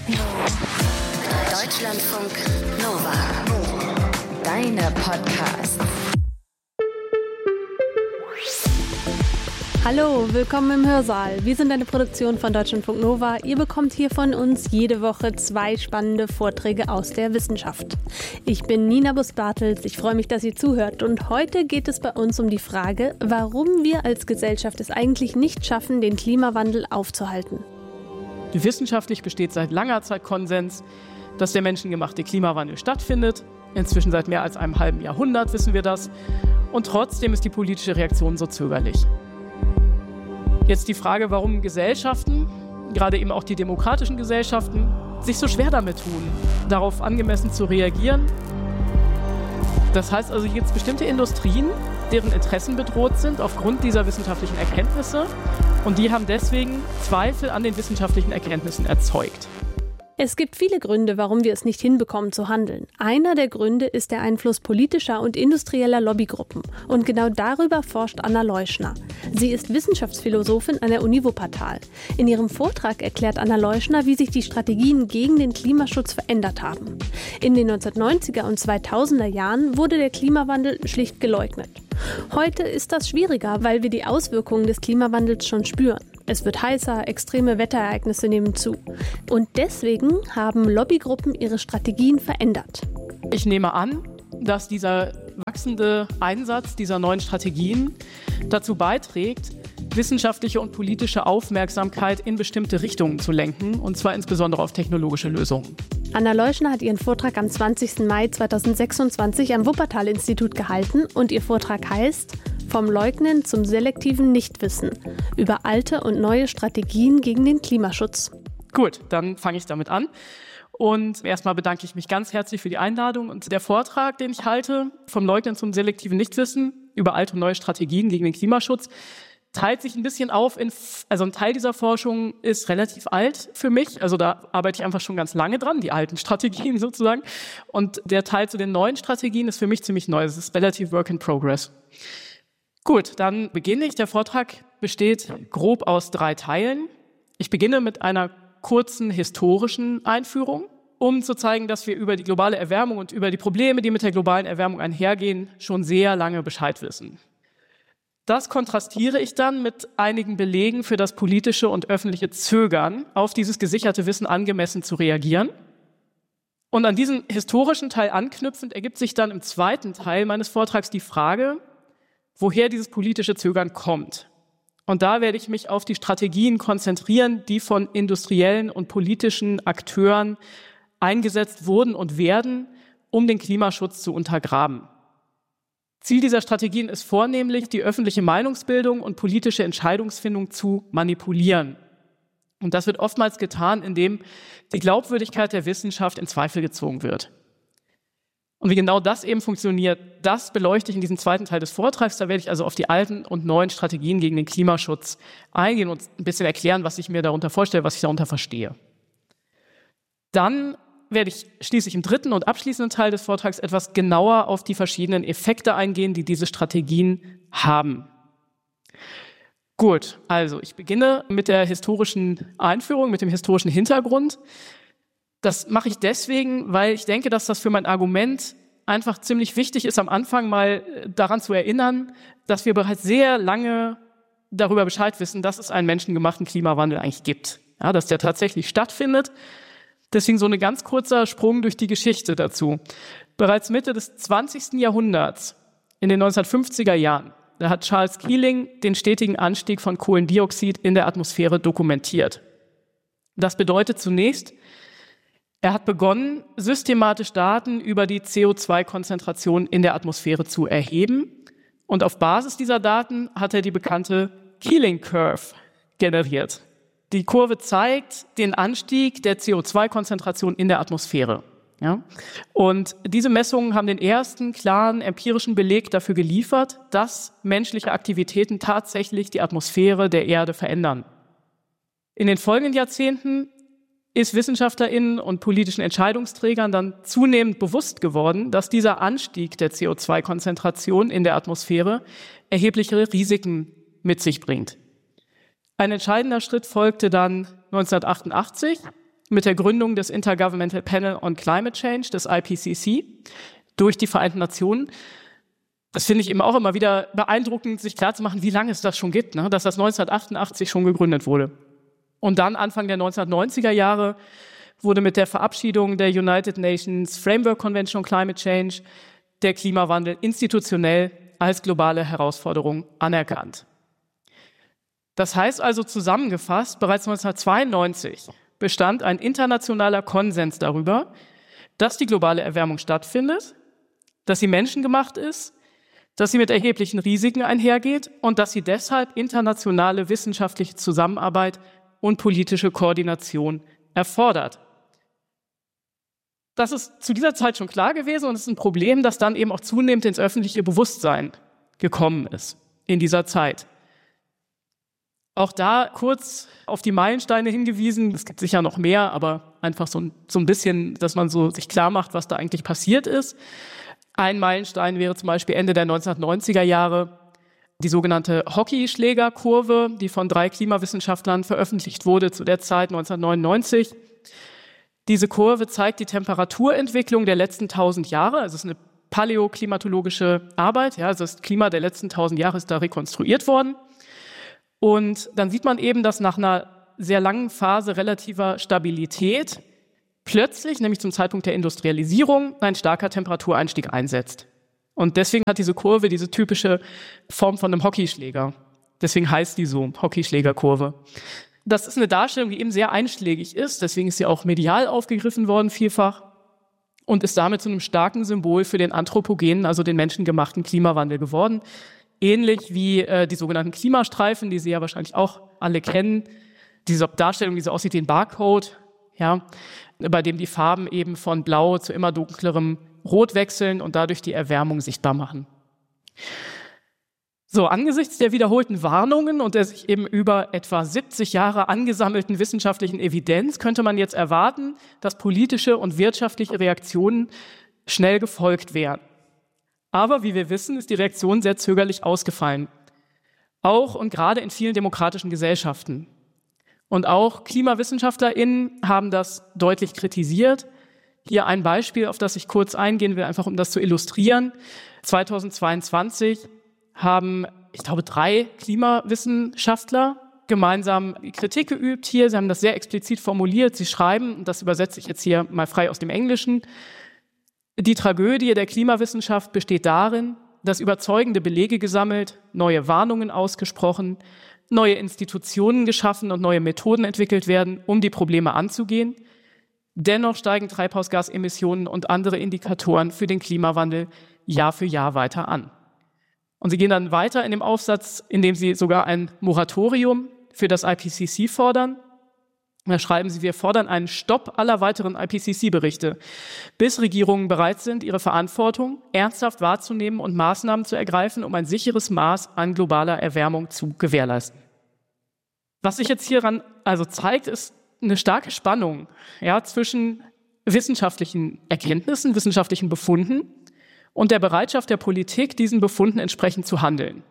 Deutschlandfunk Nova. Deine Podcasts. Hallo, willkommen im Hörsaal. Wir sind eine Produktion von Deutschlandfunk Nova. Ihr bekommt hier von uns jede Woche 2 spannende Vorträge aus der Wissenschaft. Ich bin Nina Bus-Bartels, ich freue mich, dass ihr zuhört. Und heute geht es bei uns um die Frage, warum wir als Gesellschaft es eigentlich nicht schaffen, den Klimawandel aufzuhalten. Wissenschaftlich besteht seit langer Zeit Konsens, dass der menschengemachte Klimawandel stattfindet. Inzwischen seit mehr als einem halben Jahrhundert wissen wir das. Und trotzdem ist die politische Reaktion so zögerlich. Jetzt die Frage, warum Gesellschaften, gerade eben auch die demokratischen Gesellschaften, sich so schwer damit tun, darauf angemessen zu reagieren. Das heißt also, hier gibt es bestimmte Industrien, deren Interessen bedroht sind aufgrund dieser wissenschaftlichen Erkenntnisse. Und die haben deswegen Zweifel an den wissenschaftlichen Erkenntnissen erzeugt. Es gibt viele Gründe, warum wir es nicht hinbekommen zu handeln. Einer der Gründe ist der Einfluss politischer und industrieller Lobbygruppen. Und genau darüber forscht Anna Leuschner. Sie ist Wissenschaftsphilosophin an der Uni Wuppertal. In ihrem Vortrag erklärt Anna Leuschner, wie sich die Strategien gegen den Klimaschutz verändert haben. In den 1990er und 2000er Jahren wurde der Klimawandel schlicht geleugnet. Heute ist das schwieriger, weil wir die Auswirkungen des Klimawandels schon spüren. Es wird heißer, extreme Wetterereignisse nehmen zu. Und deswegen haben Lobbygruppen ihre Strategien verändert. Ich nehme an, dass dieser wachsende Einsatz dieser neuen Strategien dazu beiträgt, wissenschaftliche und politische Aufmerksamkeit in bestimmte Richtungen zu lenken, und zwar insbesondere auf technologische Lösungen. Anna Leuschner hat ihren Vortrag am 20. Mai 2026 am Wuppertal-Institut gehalten und ihr Vortrag heißt »Vom Leugnen zum selektiven Nichtwissen« über alte und neue Strategien gegen den Klimaschutz. Gut, dann fange ich damit an. Und erstmal bedanke ich mich ganz herzlich für die Einladung. Und der Vortrag, den ich halte, »Vom Leugnen zum selektiven Nichtwissen« über alte und neue Strategien gegen den Klimaschutz, teilt sich ein bisschen auf also ein Teil dieser Forschung ist relativ alt für mich. Also da arbeite ich einfach schon ganz lange dran, die alten Strategien sozusagen. Und der Teil zu den neuen Strategien ist für mich ziemlich neu. Es ist relativ Work in Progress. Gut, dann beginne ich. Der Vortrag besteht grob aus 3 Teilen. Ich beginne mit einer kurzen historischen Einführung, um zu zeigen, dass wir über die globale Erwärmung und über die Probleme, die mit der globalen Erwärmung einhergehen, schon sehr lange Bescheid wissen. Das kontrastiere ich dann mit einigen Belegen für das politische und öffentliche Zögern, auf dieses gesicherte Wissen angemessen zu reagieren. Und an diesen historischen Teil anknüpfend ergibt sich dann im zweiten Teil meines Vortrags die Frage, woher dieses politische Zögern kommt. Und da werde ich mich auf die Strategien konzentrieren, die von industriellen und politischen Akteuren eingesetzt wurden und werden, um den Klimaschutz zu untergraben. Ziel dieser Strategien ist vornehmlich, die öffentliche Meinungsbildung und politische Entscheidungsfindung zu manipulieren. Und das wird oftmals getan, indem die Glaubwürdigkeit der Wissenschaft in Zweifel gezogen wird. Und wie genau das eben funktioniert, das beleuchte ich in diesem zweiten Teil des Vortrags. Da werde ich also auf die alten und neuen Strategien gegen den Klimaschutz eingehen und ein bisschen erklären, was ich mir darunter vorstelle, was ich darunter verstehe. Dann werde ich schließlich im dritten und abschließenden Teil des Vortrags etwas genauer auf die verschiedenen Effekte eingehen, die diese Strategien haben. Gut, also ich beginne mit der historischen Einführung, mit dem historischen Hintergrund. Das mache ich deswegen, weil ich denke, dass das für mein Argument einfach ziemlich wichtig ist, am Anfang mal daran zu erinnern, dass wir bereits sehr lange darüber Bescheid wissen, dass es einen menschengemachten Klimawandel eigentlich gibt. Ja, dass der tatsächlich stattfindet. Deswegen so ein ganz kurzer Sprung durch die Geschichte dazu. Bereits Mitte des 20. Jahrhunderts, in den 1950er Jahren, da hat Charles Keeling den stetigen Anstieg von Kohlendioxid in der Atmosphäre dokumentiert. Das bedeutet zunächst, er hat begonnen, systematisch Daten über die CO2-Konzentration in der Atmosphäre zu erheben. Und auf Basis dieser Daten hat er die bekannte Keeling Curve generiert. Die Kurve zeigt den Anstieg der CO2-Konzentration in der Atmosphäre. Ja? Und diese Messungen haben den ersten klaren empirischen Beleg dafür geliefert, dass menschliche Aktivitäten tatsächlich die Atmosphäre der Erde verändern. In den folgenden Jahrzehnten ist WissenschaftlerInnen und politischen Entscheidungsträgern dann zunehmend bewusst geworden, dass dieser Anstieg der CO2-Konzentration in der Atmosphäre erhebliche Risiken mit sich bringt. Ein entscheidender Schritt folgte dann 1988, mit der Gründung des Intergovernmental Panel on Climate Change, des IPCC, durch die Vereinten Nationen. Das finde ich eben auch immer wieder beeindruckend, sich klarzumachen, wie lange es das schon gibt, ne? Dass das 1988 schon gegründet wurde. Und dann Anfang der 1990er Jahre wurde mit der Verabschiedung der United Nations Framework Convention on Climate Change der Klimawandel institutionell als globale Herausforderung anerkannt. Das heißt also zusammengefasst, bereits 1992 bestand ein internationaler Konsens darüber, dass die globale Erwärmung stattfindet, dass sie menschengemacht ist, dass sie mit erheblichen Risiken einhergeht und dass sie deshalb internationale wissenschaftliche Zusammenarbeit und politische Koordination erfordert. Das ist zu dieser Zeit schon klar gewesen und es ist ein Problem, das dann eben auch zunehmend ins öffentliche Bewusstsein gekommen ist in dieser Zeit. Auch da kurz auf die Meilensteine hingewiesen. Es gibt sicher noch mehr, aber einfach so ein bisschen, dass man so sich klar macht, was da eigentlich passiert ist. Ein Meilenstein wäre zum Beispiel Ende der 1990er Jahre die sogenannte Hockeyschlägerkurve, die von 3 Klimawissenschaftlern veröffentlicht wurde zu der Zeit 1999. Diese Kurve zeigt die Temperaturentwicklung der letzten 1000 Jahre. Also es ist eine paläoklimatologische Arbeit. Ja, also das Klima der letzten 1000 Jahre ist da rekonstruiert worden. Und dann sieht man eben, dass nach einer sehr langen Phase relativer Stabilität plötzlich, nämlich zum Zeitpunkt der Industrialisierung, ein starker Temperatureinstieg einsetzt. Und deswegen hat diese Kurve diese typische Form von einem Hockeyschläger. Deswegen heißt die so, Hockeyschlägerkurve. Das ist eine Darstellung, die eben sehr einschlägig ist. Deswegen ist sie auch medial aufgegriffen worden, vielfach. Und ist damit zu einem starken Symbol für den anthropogenen, also den menschengemachten Klimawandel geworden. Ähnlich wie die sogenannten Klimastreifen, die Sie ja wahrscheinlich auch alle kennen. Diese Darstellung, die so aussieht wie ein Barcode, ja, bei dem die Farben eben von blau zu immer dunklerem Rot wechseln und dadurch die Erwärmung sichtbar machen. So, angesichts der wiederholten Warnungen und der sich eben über etwa 70 Jahre angesammelten wissenschaftlichen Evidenz könnte man jetzt erwarten, dass politische und wirtschaftliche Reaktionen schnell gefolgt wären. Aber wie wir wissen, ist die Reaktion sehr zögerlich ausgefallen. Auch und gerade in vielen demokratischen Gesellschaften. Und auch KlimawissenschaftlerInnen haben das deutlich kritisiert. Hier ein Beispiel, auf das ich kurz eingehen will, einfach um das zu illustrieren. 2022 haben, ich glaube, 3 Klimawissenschaftler gemeinsam Kritik geübt hier. Sie haben das sehr explizit formuliert. Sie schreiben, und das übersetze ich jetzt hier mal frei aus dem Englischen: Die Tragödie der Klimawissenschaft besteht darin, dass überzeugende Belege gesammelt, neue Warnungen ausgesprochen, neue Institutionen geschaffen und neue Methoden entwickelt werden, um die Probleme anzugehen. Dennoch steigen Treibhausgasemissionen und andere Indikatoren für den Klimawandel Jahr für Jahr weiter an. Und sie gehen dann weiter in dem Aufsatz, indem sie sogar ein Moratorium für das IPCC fordern. Da schreiben sie: Wir fordern einen Stopp aller weiteren IPCC-Berichte, bis Regierungen bereit sind, ihre Verantwortung ernsthaft wahrzunehmen und Maßnahmen zu ergreifen, um ein sicheres Maß an globaler Erwärmung zu gewährleisten. Was sich jetzt hieran also zeigt, ist eine starke Spannung, ja, zwischen wissenschaftlichen Erkenntnissen, wissenschaftlichen Befunden und der Bereitschaft der Politik, diesen Befunden entsprechend zu handeln.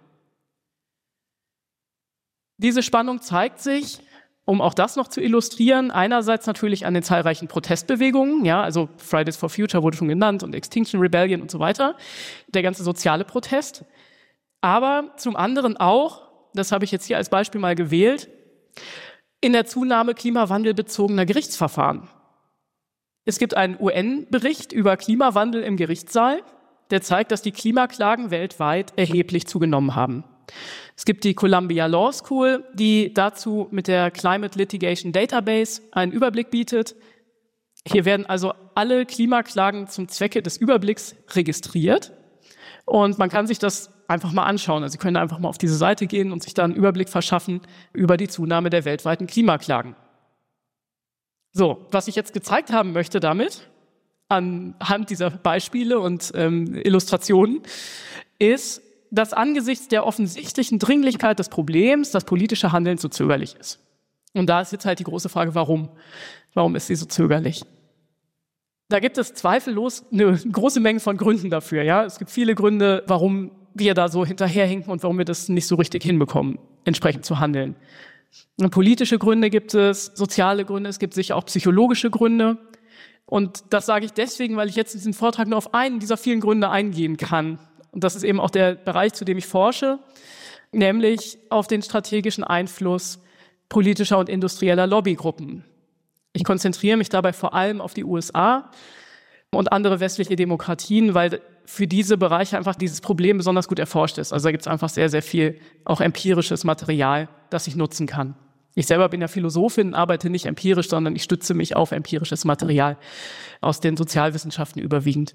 Diese Spannung zeigt sich, um auch das noch zu illustrieren, einerseits natürlich an den zahlreichen Protestbewegungen, ja, also Fridays for Future wurde schon genannt und Extinction Rebellion und so weiter, der ganze soziale Protest, aber zum anderen auch, das habe ich jetzt hier als Beispiel mal gewählt, in der Zunahme klimawandelbezogener Gerichtsverfahren. Es gibt einen UN-Bericht über Klimawandel im Gerichtssaal, der zeigt, dass die Klimaklagen weltweit erheblich zugenommen haben. Es gibt die Columbia Law School, die dazu mit der Climate Litigation Database einen Überblick bietet. Hier werden also alle Klimaklagen zum Zwecke des Überblicks registriert und man kann sich das einfach mal anschauen. Also Sie können einfach mal auf diese Seite gehen und sich da einen Überblick verschaffen über die Zunahme der weltweiten Klimaklagen. So, was ich jetzt gezeigt haben möchte damit, anhand dieser Beispiele und Illustrationen, ist, dass angesichts der offensichtlichen Dringlichkeit des Problems das politische Handeln so zögerlich ist. Und da ist jetzt halt die große Frage, warum? Warum ist sie so zögerlich? Da gibt es zweifellos eine große Menge von Gründen dafür. Ja, es gibt viele Gründe, warum wir da so hinterherhinken und warum wir das nicht so richtig hinbekommen, entsprechend zu handeln. Politische Gründe gibt es, soziale Gründe, es gibt sicher auch psychologische Gründe. Und das sage ich deswegen, weil ich jetzt in diesem Vortrag nur auf einen dieser vielen Gründe eingehen kann. Und das ist eben auch der Bereich, zu dem ich forsche, nämlich auf den strategischen Einfluss politischer und industrieller Lobbygruppen. Ich konzentriere mich dabei vor allem auf die USA und andere westliche Demokratien, weil für diese Bereiche einfach dieses Problem besonders gut erforscht ist. Also da gibt es einfach sehr, sehr viel auch empirisches Material, das ich nutzen kann. Ich selber bin ja Philosophin, arbeite nicht empirisch, sondern ich stütze mich auf empirisches Material aus den Sozialwissenschaften überwiegend.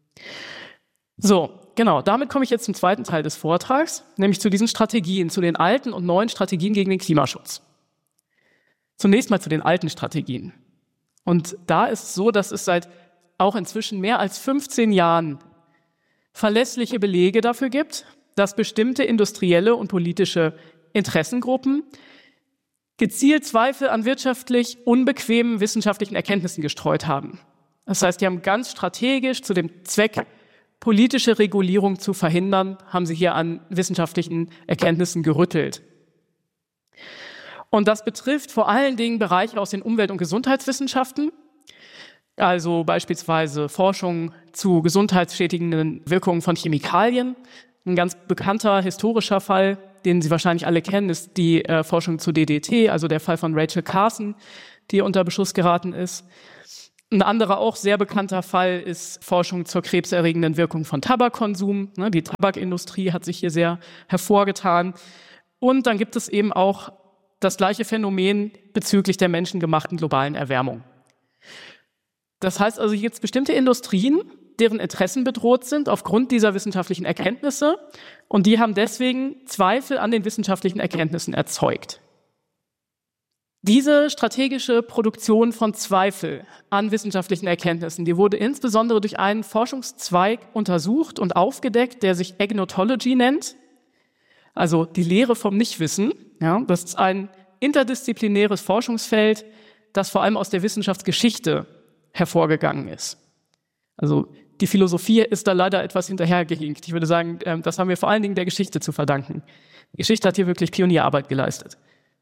So, genau, damit komme ich jetzt zum zweiten Teil des Vortrags, nämlich zu diesen Strategien, zu den alten und neuen Strategien gegen den Klimaschutz. Zunächst mal zu den alten Strategien. Und da ist es so, dass es seit auch inzwischen mehr als 15 Jahren verlässliche Belege dafür gibt, dass bestimmte industrielle und politische Interessengruppen gezielt Zweifel an wirtschaftlich unbequemen wissenschaftlichen Erkenntnissen gestreut haben. Das heißt, die haben ganz strategisch zu dem Zweck, politische Regulierung zu verhindern, haben sie hier an wissenschaftlichen Erkenntnissen gerüttelt. Und das betrifft vor allen Dingen Bereiche aus den Umwelt- und Gesundheitswissenschaften, also beispielsweise Forschung zu gesundheitsschädigenden Wirkungen von Chemikalien. Ein ganz bekannter historischer Fall, den Sie wahrscheinlich alle kennen, ist die Forschung zu DDT, also der Fall von Rachel Carson, die unter Beschuss geraten ist. Ein anderer auch sehr bekannter Fall ist Forschung zur krebserregenden Wirkung von Tabakkonsum. Die Tabakindustrie hat sich hier sehr hervorgetan. Und dann gibt es eben auch das gleiche Phänomen bezüglich der menschengemachten globalen Erwärmung. Das heißt also, hier gibt es bestimmte Industrien, deren Interessen bedroht sind aufgrund dieser wissenschaftlichen Erkenntnisse, und die haben deswegen Zweifel an den wissenschaftlichen Erkenntnissen erzeugt. Diese strategische Produktion von Zweifel an wissenschaftlichen Erkenntnissen, die wurde insbesondere durch einen Forschungszweig untersucht und aufgedeckt, der sich Agnotology nennt, also die Lehre vom Nichtwissen. Ja, das ist ein interdisziplinäres Forschungsfeld, das vor allem aus der Wissenschaftsgeschichte hervorgegangen ist. Also die Philosophie ist da leider etwas hinterhergehinkt. Ich würde sagen, das haben wir vor allen Dingen der Geschichte zu verdanken. Die Geschichte hat hier wirklich Pionierarbeit geleistet.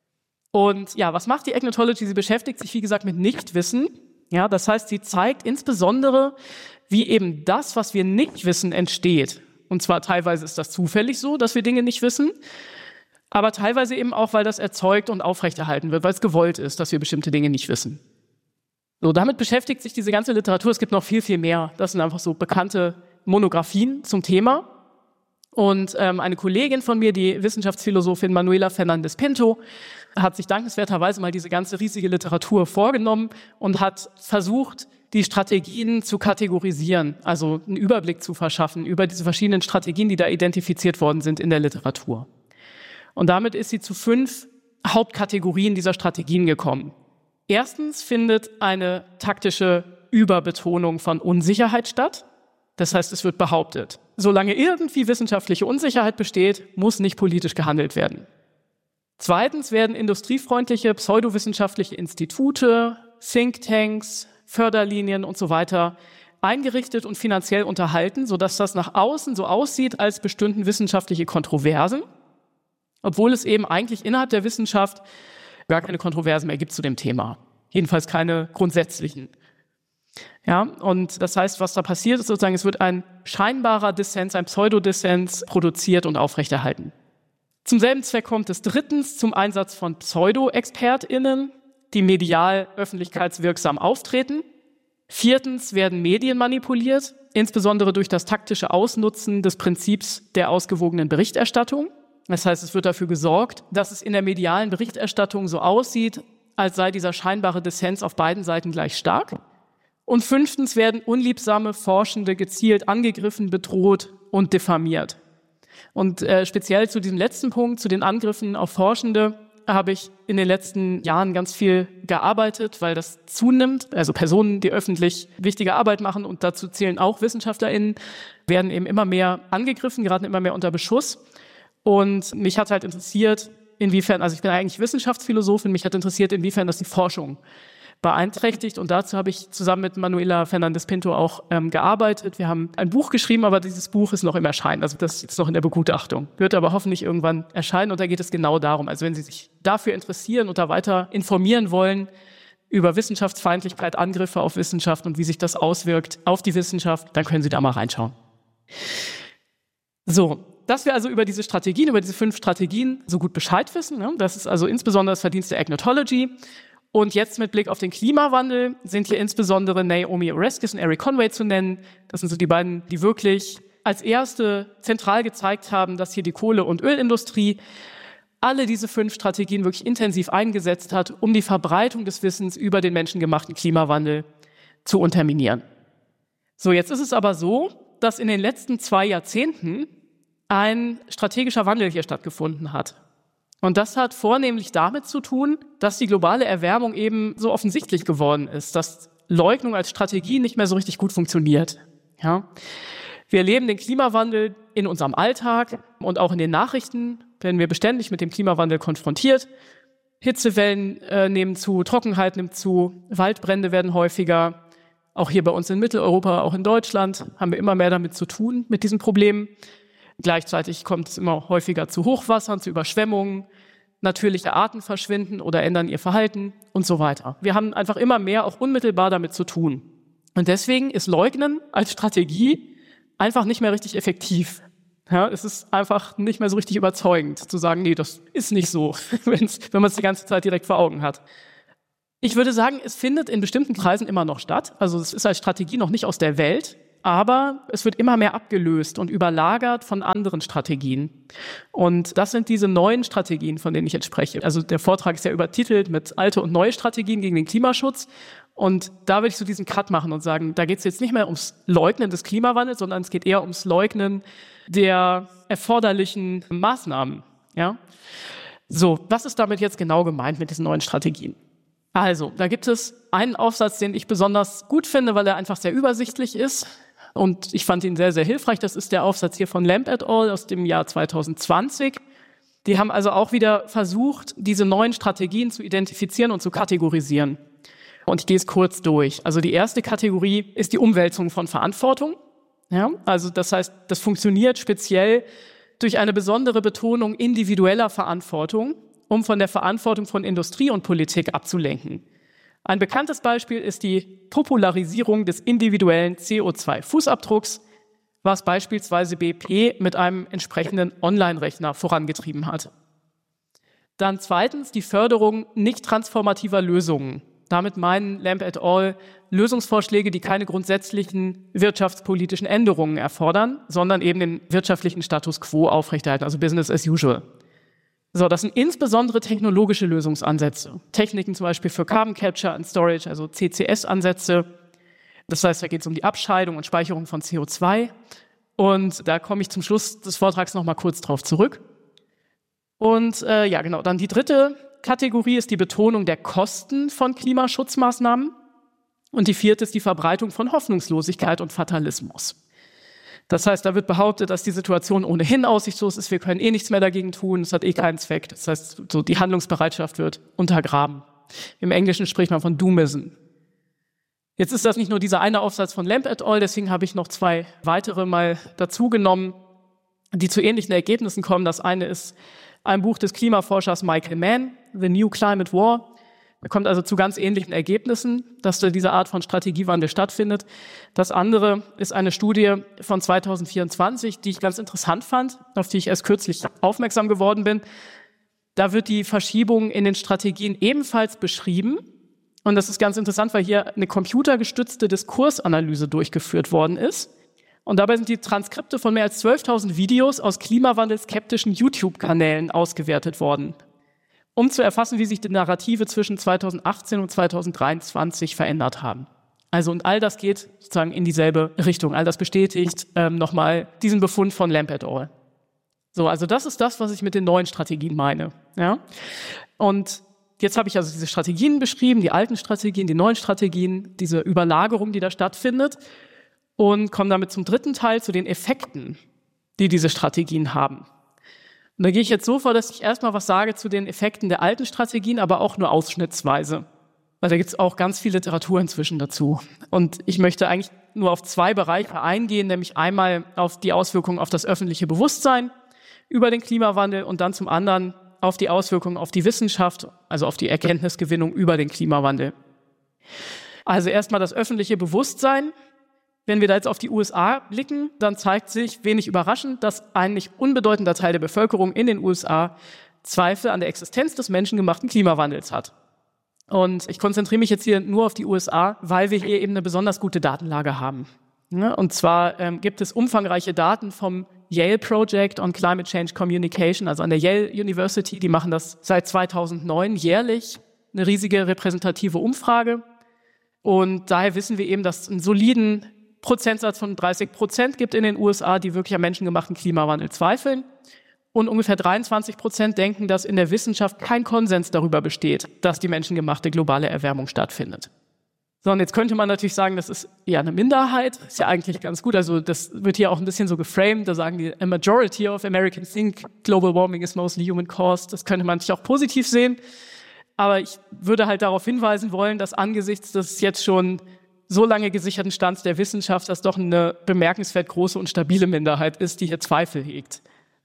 Und ja, was macht die Agnotology? Sie beschäftigt sich, wie gesagt, mit Nichtwissen. Ja, das heißt, sie zeigt insbesondere, wie eben das, was wir nicht wissen, entsteht. Und zwar teilweise ist das zufällig so, dass wir Dinge nicht wissen, aber teilweise eben auch, weil das erzeugt und aufrechterhalten wird, weil es gewollt ist, dass wir bestimmte Dinge nicht wissen. So, damit beschäftigt sich diese ganze Literatur. Es gibt noch viel, viel mehr. Das sind einfach so bekannte Monographien zum Thema. Und eine Kollegin von mir, die Wissenschaftsphilosophin Manuela Fernández Pinto, hat sich dankenswerterweise mal diese ganze riesige Literatur vorgenommen und hat versucht, die Strategien zu kategorisieren, also einen Überblick zu verschaffen über diese verschiedenen Strategien, die da identifiziert worden sind in der Literatur. Und damit ist sie zu 5 Hauptkategorien dieser Strategien gekommen. Erstens findet eine taktische Überbetonung von Unsicherheit statt. Das heißt, es wird behauptet, solange irgendwie wissenschaftliche Unsicherheit besteht, muss nicht politisch gehandelt werden. Zweitens werden industriefreundliche pseudowissenschaftliche Institute, Thinktanks, Förderlinien und so weiter eingerichtet und finanziell unterhalten, sodass das nach außen so aussieht, als bestünden wissenschaftliche Kontroversen, obwohl es eben eigentlich innerhalb der Wissenschaft gar keine Kontroversen mehr gibt zu dem Thema. Jedenfalls keine grundsätzlichen. Ja, und das heißt, was da passiert ist sozusagen, es wird ein scheinbarer Dissens, ein Pseudodissens produziert und aufrechterhalten. Zum selben Zweck kommt es drittens zum Einsatz von Pseudo-ExpertInnen, die medial öffentlichkeitswirksam auftreten. Viertens werden Medien manipuliert, insbesondere durch das taktische Ausnutzen des Prinzips der ausgewogenen Berichterstattung. Das heißt, es wird dafür gesorgt, dass es in der medialen Berichterstattung so aussieht, als sei dieser scheinbare Dissens auf beiden Seiten gleich stark. Und fünftens werden unliebsame Forschende gezielt angegriffen, bedroht und diffamiert. Und speziell zu diesem letzten Punkt, zu den Angriffen auf Forschende, habe ich in den letzten Jahren ganz viel gearbeitet, weil das zunimmt. Also Personen, die öffentlich wichtige Arbeit machen, und dazu zählen auch WissenschaftlerInnen, werden eben immer mehr angegriffen, geraten immer mehr unter Beschuss. Und mich hat halt interessiert, inwiefern, also ich bin eigentlich Wissenschaftsphilosophin, mich hat interessiert, inwiefern das die Forschung beeinträchtigt. Und dazu habe ich zusammen mit Manuela Fernandes-Pinto auch gearbeitet. Wir haben ein Buch geschrieben, aber dieses Buch ist noch im Erscheinen. Also das ist jetzt noch in der Begutachtung. Wird aber hoffentlich irgendwann erscheinen. Und da geht es genau darum. Also wenn Sie sich dafür interessieren und da weiter informieren wollen über Wissenschaftsfeindlichkeit, Angriffe auf Wissenschaft und wie sich das auswirkt auf die Wissenschaft, dann können Sie da mal reinschauen. So, dass wir also über diese 5 Strategien so gut Bescheid wissen. Ne? Das ist also insbesondere das Verdienst der Agnotology. Und jetzt mit Blick auf den Klimawandel sind hier insbesondere Naomi Oreskes und Eric Conway zu nennen. Das sind so die beiden, die wirklich als erste zentral gezeigt haben, dass hier die Kohle- und Ölindustrie alle diese 5 Strategien wirklich intensiv eingesetzt hat, um die Verbreitung des Wissens über den menschengemachten Klimawandel zu unterminieren. So, jetzt ist es aber so, dass in den letzten 2 Jahrzehnten ein strategischer Wandel hier stattgefunden hat. Und das hat vornehmlich damit zu tun, dass die globale Erwärmung eben so offensichtlich geworden ist, dass Leugnung als Strategie nicht mehr so richtig gut funktioniert. Ja? Wir erleben den Klimawandel in unserem Alltag und auch in den Nachrichten, werden wir beständig mit dem Klimawandel konfrontiert. Hitzewellen nehmen zu, Trockenheit nimmt zu, Waldbrände werden häufiger. Auch hier bei uns in Mitteleuropa, auch in Deutschland, haben wir immer mehr damit zu tun, mit diesen Problemen. Gleichzeitig kommt es immer häufiger zu Hochwassern, zu Überschwemmungen, natürliche Arten verschwinden oder ändern ihr Verhalten und so weiter. Wir haben einfach immer mehr auch unmittelbar damit zu tun. Und deswegen ist Leugnen als Strategie einfach nicht mehr richtig effektiv. Ja, es ist einfach nicht mehr so richtig überzeugend, zu sagen, nee, das ist nicht so, wenn man es die ganze Zeit direkt vor Augen hat. Ich würde sagen, es findet in bestimmten Kreisen immer noch statt. Also es ist als Strategie noch nicht aus der Welt. Aber es wird immer mehr abgelöst und überlagert von anderen Strategien. Und das sind diese neuen Strategien, von denen ich jetzt spreche. Also der Vortrag ist ja übertitelt mit alte und neue Strategien gegen den Klimaschutz. Und da würde ich so diesen Cut machen und sagen, da geht es jetzt nicht mehr ums Leugnen des Klimawandels, sondern es geht eher ums Leugnen der erforderlichen Maßnahmen. Ja? So, was ist damit jetzt genau gemeint mit diesen neuen Strategien? Also, da gibt es einen Aufsatz, den ich besonders gut finde, weil er einfach sehr übersichtlich ist. Und ich fand ihn sehr, sehr hilfreich. Das ist der Aufsatz hier von Lamb et al. Aus dem Jahr 2020. Die haben also auch wieder versucht, diese neuen Strategien zu identifizieren und zu kategorisieren. Und ich gehe es kurz durch. Also die erste Kategorie ist die Umwälzung von Verantwortung. Ja, also das heißt, das funktioniert speziell durch eine besondere Betonung individueller Verantwortung, um von der Verantwortung von Industrie und Politik abzulenken. Ein bekanntes Beispiel ist die Popularisierung des individuellen CO2-Fußabdrucks, was beispielsweise BP mit einem entsprechenden Online-Rechner vorangetrieben hat. Dann zweitens die Förderung nicht transformativer Lösungen. Damit meinen Lamb et al. Lösungsvorschläge, die keine grundsätzlichen wirtschaftspolitischen Änderungen erfordern, sondern eben den wirtschaftlichen Status quo aufrechterhalten, also Business as usual. So, das sind insbesondere technologische Lösungsansätze. Techniken zum Beispiel für Carbon Capture and Storage, also CCS-Ansätze. Das heißt, da geht es um die Abscheidung und Speicherung von CO2. Und da komme ich zum Schluss des Vortrags noch mal kurz drauf zurück. Und ja, genau, dann die dritte Kategorie ist die Betonung der Kosten von Klimaschutzmaßnahmen. Und die vierte ist die Verbreitung von Hoffnungslosigkeit und Fatalismus. Das heißt, da wird behauptet, dass die Situation ohnehin aussichtslos ist, wir können eh nichts mehr dagegen tun, es hat eh keinen Zweck. Das heißt, so die Handlungsbereitschaft wird untergraben. Im Englischen spricht man von Doomism. Jetzt ist das nicht nur dieser eine Aufsatz von Lamb et al., deswegen habe ich noch 2 weitere mal dazu genommen, die zu ähnlichen Ergebnissen kommen. Das eine ist ein Buch des Klimaforschers Michael Mann, The New Climate War. Er kommt also zu ganz ähnlichen Ergebnissen, dass da diese Art von Strategiewandel stattfindet. Das andere ist eine Studie von 2024, die ich ganz interessant fand, auf die ich erst kürzlich aufmerksam geworden bin. Da wird die Verschiebung in den Strategien ebenfalls beschrieben. Und das ist ganz interessant, weil hier eine computergestützte Diskursanalyse durchgeführt worden ist. Und dabei sind die Transkripte von mehr als 12.000 Videos aus klimawandelskeptischen YouTube-Kanälen ausgewertet worden, um zu erfassen, wie sich die Narrative zwischen 2018 und 2023 verändert haben. Also und all das geht sozusagen in dieselbe Richtung. All das bestätigt nochmal diesen Befund von Lamb et al. So, also das ist das, was ich mit den neuen Strategien meine. Ja? Und jetzt habe ich also diese Strategien beschrieben, die alten Strategien, die neuen Strategien, diese Überlagerung, die da stattfindet, und komme damit zum dritten Teil, zu den Effekten, die diese Strategien haben. Und da gehe ich jetzt so vor, dass ich erstmal was sage zu den Effekten der alten Strategien, aber auch nur ausschnittsweise. Weil da gibt es auch ganz viel Literatur inzwischen dazu. Und ich möchte eigentlich nur auf 2 Bereiche eingehen, nämlich einmal auf die Auswirkungen auf das öffentliche Bewusstsein über den Klimawandel und dann zum anderen auf die Auswirkungen auf die Wissenschaft, also auf die Erkenntnisgewinnung über den Klimawandel. Also erstmal das öffentliche Bewusstsein. Wenn wir da jetzt auf die USA blicken, dann zeigt sich wenig überraschend, dass ein nicht unbedeutender Teil der Bevölkerung in den USA Zweifel an der Existenz des menschengemachten Klimawandels hat. Und ich konzentriere mich jetzt hier nur auf die USA, weil wir hier eben eine besonders gute Datenlage haben. Und zwar gibt es umfangreiche Daten vom Yale Project on Climate Change Communication, also an der Yale University. Die machen das seit 2009 jährlich, eine riesige repräsentative Umfrage. Und daher wissen wir eben, dass es einen soliden Prozentsatz von 30% gibt in den USA, die wirklich am menschengemachten Klimawandel zweifeln. Und ungefähr 23% denken, dass in der Wissenschaft kein Konsens darüber besteht, dass die menschengemachte globale Erwärmung stattfindet. So, und jetzt könnte man natürlich sagen, das ist eher eine Minderheit. Ist ja eigentlich ganz gut. Also das wird hier auch ein bisschen so geframed. Da sagen die, a majority of Americans think global warming is mostly human caused. Das könnte man natürlich auch positiv sehen. Aber ich würde halt darauf hinweisen wollen, dass angesichts des jetzt schon so lange gesicherten Stands der Wissenschaft das doch eine bemerkenswert große und stabile Minderheit ist, die hier Zweifel hegt.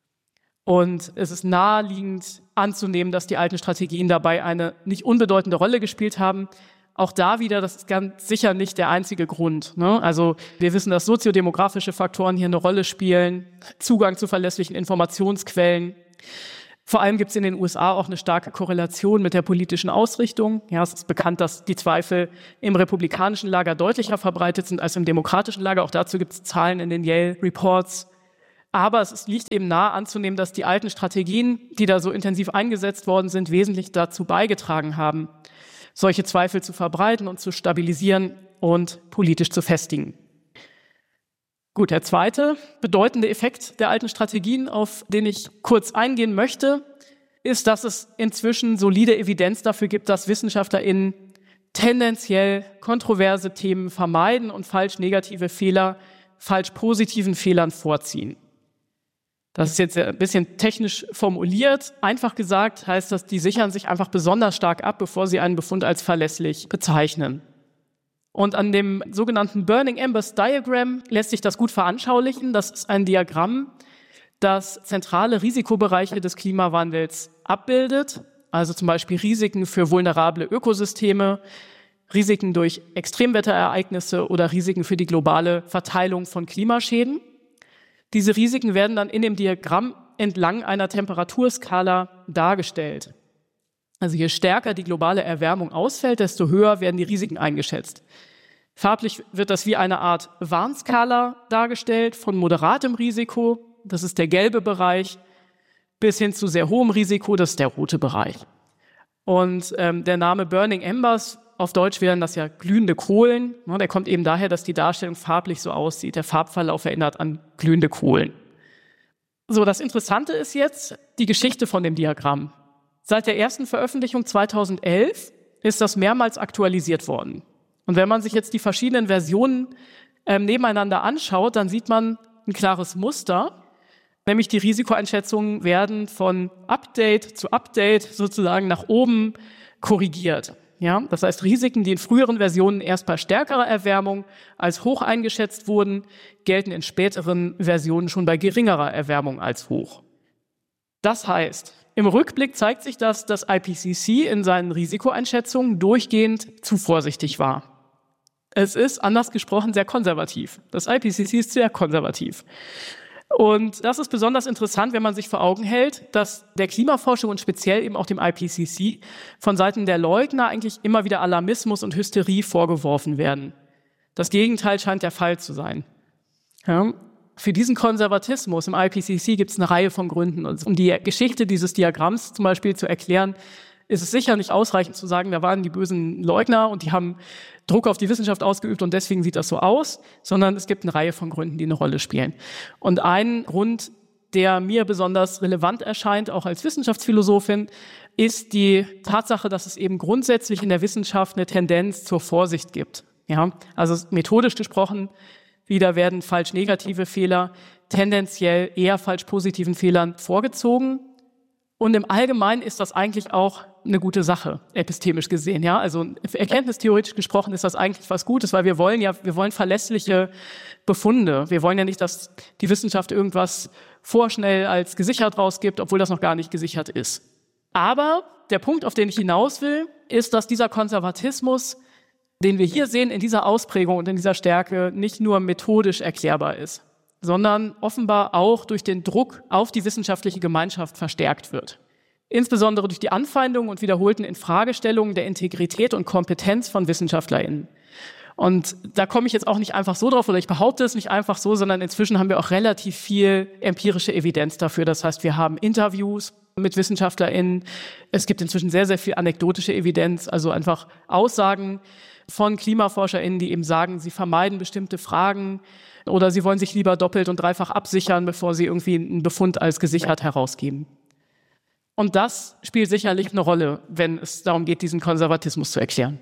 Und es ist naheliegend anzunehmen, dass die alten Strategien dabei eine nicht unbedeutende Rolle gespielt haben. Auch da wieder, das ist ganz sicher nicht der einzige Grund, ne? Also wir wissen, dass soziodemografische Faktoren hier eine Rolle spielen, Zugang zu verlässlichen Informationsquellen. Vor allem gibt es in den USA auch eine starke Korrelation mit der politischen Ausrichtung. Ja, es ist bekannt, dass die Zweifel im republikanischen Lager deutlicher verbreitet sind als im demokratischen Lager. Auch dazu gibt es Zahlen in den Yale Reports. Aber es liegt eben nahe anzunehmen, dass die alten Strategien, die da so intensiv eingesetzt worden sind, wesentlich dazu beigetragen haben, solche Zweifel zu verbreiten und zu stabilisieren und politisch zu festigen. Gut, der zweite bedeutende Effekt der alten Strategien, auf den ich kurz eingehen möchte, ist, dass es inzwischen solide Evidenz dafür gibt, dass WissenschaftlerInnen tendenziell kontroverse Themen vermeiden und falsch negative Fehler falsch positiven Fehlern vorziehen. Das ist jetzt ein bisschen technisch formuliert. Einfach gesagt heißt das, die sichern sich einfach besonders stark ab, bevor sie einen Befund als verlässlich bezeichnen. Und an dem sogenannten Burning Embers Diagram lässt sich das gut veranschaulichen. Das ist ein Diagramm, das zentrale Risikobereiche des Klimawandels abbildet. Also zum Beispiel Risiken für vulnerable Ökosysteme, Risiken durch Extremwetterereignisse oder Risiken für die globale Verteilung von Klimaschäden. Diese Risiken werden dann in dem Diagramm entlang einer Temperaturskala dargestellt. Also je stärker die globale Erwärmung ausfällt, desto höher werden die Risiken eingeschätzt. Farblich wird das wie eine Art Warnskala dargestellt, von moderatem Risiko, das ist der gelbe Bereich, bis hin zu sehr hohem Risiko, das ist der rote Bereich. Und der Name Burning Embers, auf Deutsch wären das ja glühende Kohlen, der kommt eben daher, dass die Darstellung farblich so aussieht. Der Farbverlauf erinnert an glühende Kohlen. So, das Interessante ist jetzt die Geschichte von dem Diagramm. Seit der ersten Veröffentlichung 2011 ist das mehrmals aktualisiert worden. Und wenn man sich jetzt die verschiedenen Versionen nebeneinander anschaut, dann sieht man ein klares Muster, nämlich die Risikoeinschätzungen werden von Update zu Update sozusagen nach oben korrigiert. Ja, das heißt, Risiken, die in früheren Versionen erst bei stärkerer Erwärmung als hoch eingeschätzt wurden, gelten in späteren Versionen schon bei geringerer Erwärmung als hoch. Das heißt, im Rückblick zeigt sich, dass das IPCC in seinen Risikoeinschätzungen durchgehend zu vorsichtig war. Es ist, anders gesprochen, sehr konservativ. Das IPCC ist sehr konservativ. Und das ist besonders interessant, wenn man sich vor Augen hält, dass der Klimaforschung und speziell eben auch dem IPCC von Seiten der Leugner eigentlich immer wieder Alarmismus und Hysterie vorgeworfen werden. Das Gegenteil scheint der Fall zu sein. Ja. Für diesen Konservatismus im IPCC gibt es eine Reihe von Gründen. Und um die Geschichte dieses Diagramms zum Beispiel zu erklären, ist es sicher nicht ausreichend zu sagen, da waren die bösen Leugner und die haben Druck auf die Wissenschaft ausgeübt und deswegen sieht das so aus, sondern es gibt eine Reihe von Gründen, die eine Rolle spielen. Und ein Grund, der mir besonders relevant erscheint, auch als Wissenschaftsphilosophin, ist die Tatsache, dass es eben grundsätzlich in der Wissenschaft eine Tendenz zur Vorsicht gibt. Ja, also methodisch gesprochen, wieder werden falsch negative Fehler tendenziell eher falsch positiven Fehlern vorgezogen. Und im Allgemeinen ist das eigentlich auch eine gute Sache, epistemisch gesehen, ja. Also erkenntnistheoretisch gesprochen ist das eigentlich was Gutes, weil wir wollen verlässliche Befunde. Wir wollen ja nicht, dass die Wissenschaft irgendwas vorschnell als gesichert rausgibt, obwohl das noch gar nicht gesichert ist. Aber der Punkt, auf den ich hinaus will, ist, dass dieser Konservatismus, den wir hier sehen, in dieser Ausprägung und in dieser Stärke nicht nur methodisch erklärbar ist, sondern offenbar auch durch den Druck auf die wissenschaftliche Gemeinschaft verstärkt wird. Insbesondere durch die Anfeindungen und wiederholten Infragestellungen der Integrität und Kompetenz von WissenschaftlerInnen. Und da komme ich jetzt auch nicht einfach so drauf, oder ich behaupte es nicht einfach so, sondern inzwischen haben wir auch relativ viel empirische Evidenz dafür. Das heißt, wir haben Interviews mit WissenschaftlerInnen. Es gibt inzwischen sehr, sehr viel anekdotische Evidenz, also einfach Aussagen von KlimaforscherInnen, die eben sagen, sie vermeiden bestimmte Fragen oder sie wollen sich lieber doppelt und dreifach absichern, bevor sie irgendwie einen Befund als gesichert herausgeben. Und das spielt sicherlich eine Rolle, wenn es darum geht, diesen Konservatismus zu erklären.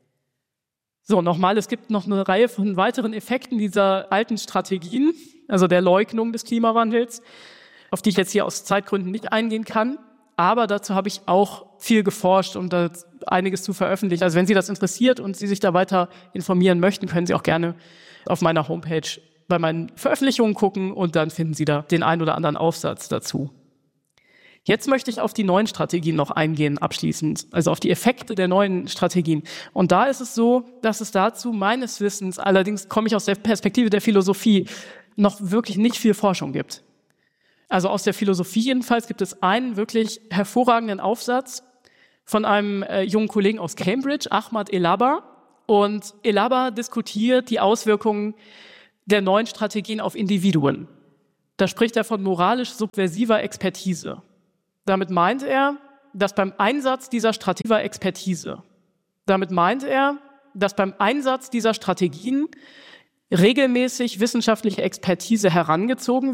So, nochmal, es gibt noch eine Reihe von weiteren Effekten dieser alten Strategien, also der Leugnung des Klimawandels, auf die ich jetzt hier aus Zeitgründen nicht eingehen kann. Aber dazu habe ich auch viel geforscht und da einiges zu veröffentlichen. Also wenn Sie das interessiert und Sie sich da weiter informieren möchten, können Sie auch gerne auf meiner Homepage bei meinen Veröffentlichungen gucken und dann finden Sie da den ein oder anderen Aufsatz dazu. Jetzt möchte ich auf die neuen Strategien noch eingehen, abschließend, also auf die Effekte der neuen Strategien. Und da ist es so, dass es dazu meines Wissens, allerdings komme ich aus der Perspektive der Philosophie, noch wirklich nicht viel Forschung gibt. Also aus der Philosophie jedenfalls gibt es einen wirklich hervorragenden Aufsatz von einem jungen Kollegen aus Cambridge, Ahmad Elabar. Und Elabar diskutiert die Auswirkungen der neuen Strategien auf Individuen. Da spricht er von moralisch subversiver Expertise. Damit meint er, dass beim Einsatz dieser Strategien regelmäßig wissenschaftliche Expertise herangezogen